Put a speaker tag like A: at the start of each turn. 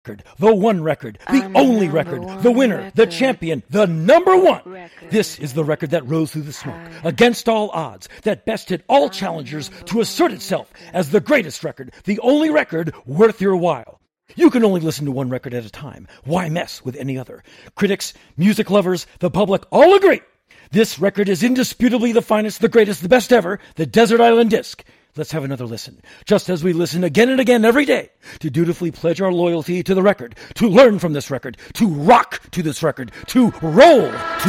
A: The one record, the only record, the winner, the champion, the number one. This is the record that rose through the smoke, against all odds, that bested all challengers to assert itself as the greatest record, the only record worth your while. You can only listen to one record at a time. Why mess with any other? Critics, music lovers, the public all agree. This record is indisputably the finest, the greatest, the best ever, the Desert Island Disc. Let's have another listen, just as we listen again and again every day, to dutifully pledge our loyalty to the record, to learn from this record, to rock to this record, to roll to